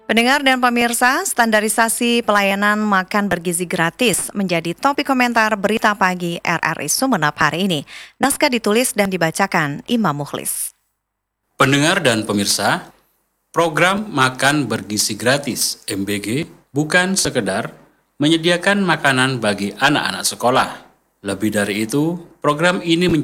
Pendengar dan pemirsa, standarisasi pelayanan makan bergizi gratis menjadi topik komentar berita pagi RRI Sumeneb hari ini. Naskah ditulis dan dibacakan Imam Mukhlis. Pendengar dan pemirsa, program Makan Bergizi Gratis (MBG) bukan sekedar menyediakan makanan bagi anak-anak sekolah. Lebih dari itu, program ini